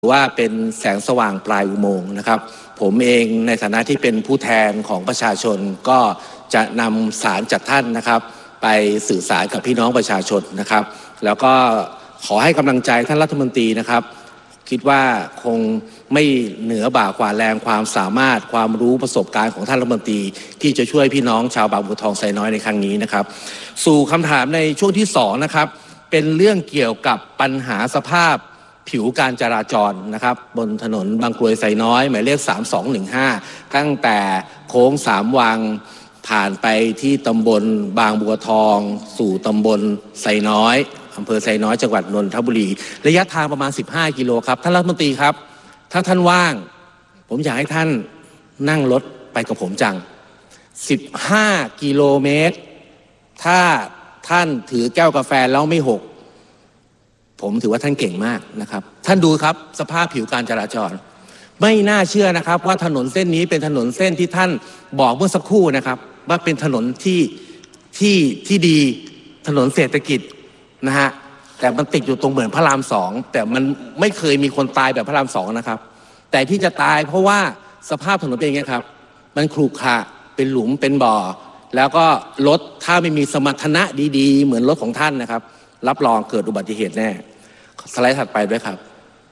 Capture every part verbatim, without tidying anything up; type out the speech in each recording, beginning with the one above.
ว่าเป็นแสงสว่างปลายอุโมงค์นะครับผมเองในฐานะที่เป็นผู้แทนของประชาชนก็จะนำสารจากท่านนะครับไปสื่อสารกับพี่น้องประชาชนนะครับแล้วก็ขอให้กำลังใจท่านรัฐมนตรีนะครับคิดว่าคงไม่เหนือบ่ากว่าแรงความสามารถความรู้ประสบการณ์ของท่านรัฐมนตรีที่จะช่วยพี่น้องชาวบางบัวทองไซน้อยในครั้งนี้นะครับสู่คำถามในช่วงที่สองนะครับเป็นเรื่องเกี่ยวกับปัญหาสภาพผิวการจราจรนะครับบนถนนบางกรวยไซน้อยหมายเลขสามสองหนึ่งห้าตั้งแต่โค้งสามวังผ่านไปที่ตำบลบางบัวทองสู่ตำบลไซน้อยอำเภอไซน้อยจังหวัดนนทบุรีระยะทางประมาณสิบห้ากิโลครับท่านรัฐมนตรีครับถ้าท่านว่างผมอยากให้ท่านนั่งรถไปกับผมจังสิบห้ากิโลเมตรถ้าท่านถือแก้วกาแฟแล้วไม่หกผมถือว่าท่านเก่งมากนะครับท่านดูครับสภาพผิวการจราจรไม่น่าเชื่อนะครับว่าถนนเส้นนี้เป็นถนนเส้นที่ท่านบอกเมื่อสักครู่นะครับว่าเป็นถนนที่ที่ที่ดีถนนเศรษฐกิจนะฮะแต่มันติดอยู่ตรงเหมือนพระรามสองแต่มันไม่เคยมีคนตายแบบพระรามสองนะครับแต่ที่จะตายเพราะว่าสภาพถนนเป็นอย่างนี้ครับมันขรุขระเป็นหลุมเป็นบ่อแล้วก็รถถ้าไม่มีสมรรถนะดีๆเหมือนรถของท่านนะครับรับรองเกิดอุบัติเหตุแน่สไลด์ถัดไปด้วยครับ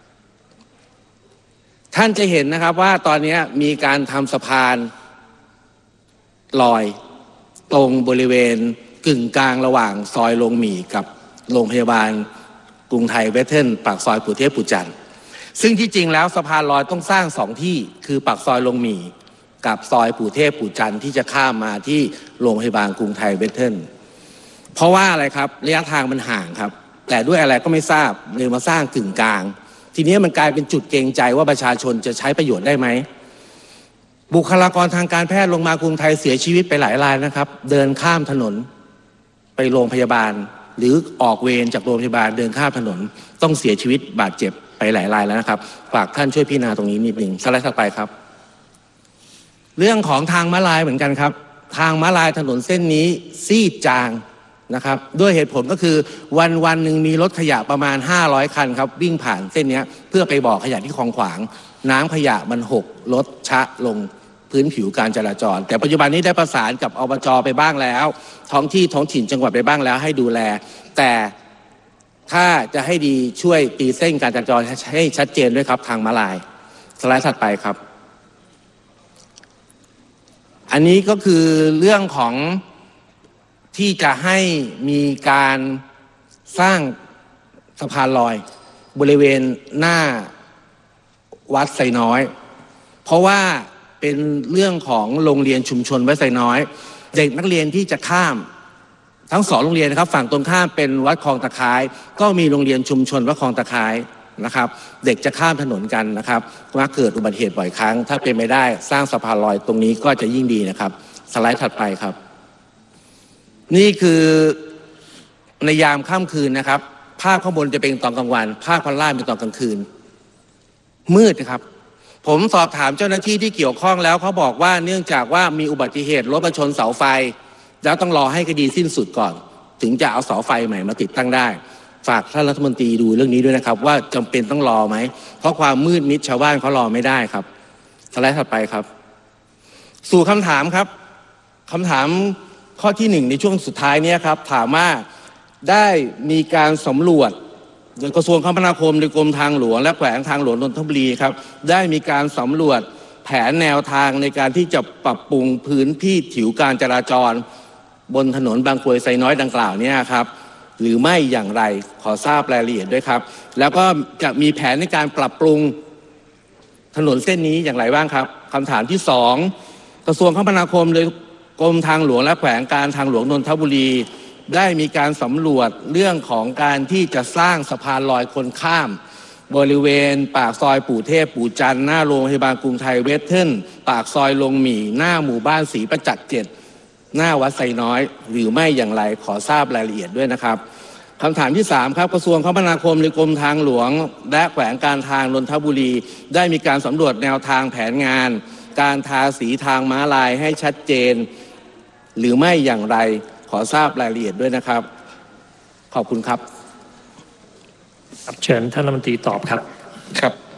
ท่านจะเห็นนะครับว่าตอนนี้มีการทำสะพานลอยตรงบริเวณกึ่งกลางระหว่างซอยโรงหมี่กับโรงพยาบาลกรุงไทยเวสเทิร์นปากซอยปู่เทพปู่จันทร์ซึ่งที่จริงแล้วสะพานลอยต้องสร้างสองที่คือปากซอยโรงหมี่กับซอยปู่เทพปู่จันทร์ที่จะข้ามมาที่โรงพยาบาลกรุงไทยเวสเทิร์นเพราะว่าอะไรครับระยะทางมันห่างครับแต่ด้วยอะไรก็ไม่ทราบเลยมาสร้างกึ่งกลางทีนี้มันกลายเป็นจุดเกรงใจว่าประชาชนจะใช้ประโยชน์ได้ไหมบุคลากรทางการแพทย์ลงมากรุงไทยเสียชีวิตไปหลายรายนะครับเดินข้ามถนนไปโรงพยาบาลหรือออกเวรจากโรงพยาบาลเดินข้ามถนนต้องเสียชีวิตบาดเจ็บไปหลายรายแล้วนะครับฝากท่านช่วยพิจารณาตรงนี้นิดนึงสไลด์ถัดไปครับเรื่องของทางม้าลายเหมือนกันครับทางม้าลายถนนเส้นนี้ซีดจางนะครับด้วยเหตุผลก็คือวันวันหนึ่งมีรถขยะประมาณห้าร้อยคันครับวิ่งผ่านเส้นนี้เพื่อไปบ่อขยะที่คลองขวางน้ำขยะมันหกลดชะลงพื้นผิวการจราจรแต่ปัจจุบันนี้ได้ประสานกับอบจไปบ้างแล้วท้องที่ท้องถิ่นจังหวัดไปบ้างแล้วให้ดูแลแต่ถ้าจะให้ดีช่วยตีเส้นการจราจรให้ชัดเจนด้วยครับทางม้าลายสไลด์ถัดไปครับอันนี้ก็คือเรื่องของที่จะให้มีการสร้างสะพานลอยบริเวณหน้าวัดไซน้อยเพราะว่าเป็นเรื่องของโรงเรียนชุมชนวัดไซน้อยเด็กนักเรียนที่จะข้ามทั้งสองโรงเรียนนะครับฝั่งตรงข้ามเป็นวัดคลองตะไคร้ก็มีโรงเรียนชุมชนวัดคลองตะไคร้นะครับเด็กจะข้ามถนนกันนะครับมักเกิดอุบัติเหตุบ่อยครั้งถ้าเป็นไม่ได้สร้างสะพานลอยตรงนี้ก็จะยิ่งดีนะครับสไลด์ถัดไปครับนี่คือในยามค่ำคืนนะครับภาพข้างบนจะเป็นตอนกลางวันภาพข้างล่างเป็นตอนกลางคืนมืดนะครับผมสอบถามเจ้าหน้าที่ที่เกี่ยวข้องแล้วเขาบอกว่าเนื่องจากว่ามีอุบัติเหตุรถมาชนเสาไฟแล้วต้องรอให้คดีสิ้นสุดก่อนถึงจะเอาเสาไฟใหม่มาติดตั้งได้ฝากท่านรัฐมนตรีดูเรื่องนี้ด้วยนะครับว่าจำเป็นต้องรอไหมเพราะความมืดมิดชาวบ้านเขารอไม่ได้ครับสไลด์ถัดไปครับสู่คำถามครับคำถามข้อที่หนึ่งในช่วงสุดท้ายนี้ครับถามว่าได้มีการสำรวจโดยกระทรวงคมนาคมโดยกรมทางหลวงและแขวงทางหลวงนนทบุรีครับได้มีการสำรวจแผนแนวทางในการที่จะปรับปรุงพื้นที่ผิวการจราจรบนถนนบางกรวยไซน้อยดังกล่าวนี้ครับหรือไม่อย่างไรขอทราบรายละเอียดด้วยครับแล้วก็จะมีแผนในการปรับปรุงถนนเส้นนี้อย่างไรบ้างครับคำถามที่สองกระทรวงคมนาคมโดยกรมทางหลวงและแขวงการทางหลวงนนทบุรีได้มีการสำรวจเรื่องของการที่จะสร้างสะพานลอยคนข้ามบริเวณปากซอยปู่เทพปู่จันทร์หน้าโรงพยาบาลกรุงไทยเวสเทิร์นปากซอยโรงหมี่หน้าหมู่บ้านศรีประจักษ์เจ็ดหน้าวัดไซน้อยหรือไม่อย่างไรขอทราบรายละเอียดด้วยนะครับคำถามที่สามครับกระทรวงคมนาคมหรือกรมทางหลวงและแขวงการทางนนทบุรีได้มีการสำรวจแนวทางแผนงานการทาสีทางม้าลายให้ชัดเจนหรือไม่อย่างไรขอทราบรายละเอียดด้วยนะครับขอบคุณครับเชิญท่านรัฐมนตรีตอบครับครับ